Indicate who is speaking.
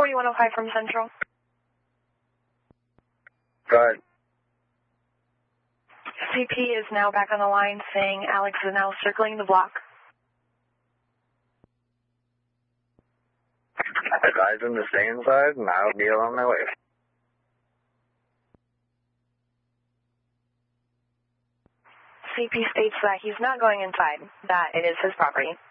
Speaker 1: 4105 from Central.
Speaker 2: Go ahead.
Speaker 1: CP is now back on the line saying Alex is now circling the block.
Speaker 2: I advised him to stay inside, and I'll be on my way.
Speaker 1: CP states that he's not going inside, that it is his property.